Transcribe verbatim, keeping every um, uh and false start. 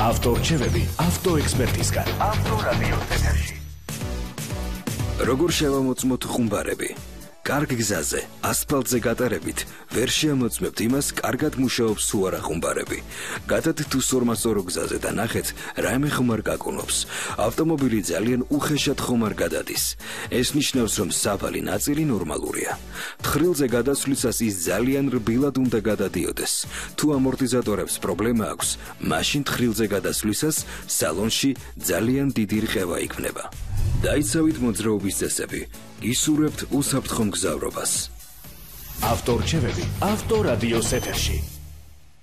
ავტორჩევები ავტოექსპერტისგან. ავტორადიო ეთერში. როგორ შევამოწმოთ ხუმბარები? კარგ გზაზე, ასფალტზე გატარებით, ვერ შეამოწმებთ იმას, კარგად მუშაობს თუ არა ხუმბარები. გადად თუ სორმასორო გზაზე და ნახეთ, რაიმე ხუმარ გაკუნობს. ავტომობილი ძალიან უხეშად ხუმარ გადადის. ეს ნიშნავს, რომ საფალი ნაწილი ნორმალურია. თხრილზე გადასვლისას ის ძალიან რბილად უნდა გადადიოდეს. თუ ამორტიზატორებს პრობლემა აქვს, მაშინ თხრილზე გადასვლისას სალონში ძალიან დიდი რყევა იქმნება. დაიცავით მოძრაობის წესები. გისურვებთ უსაფრთხო მგზავრობას. ავტორჩევები ავტორადიოს ეთერში.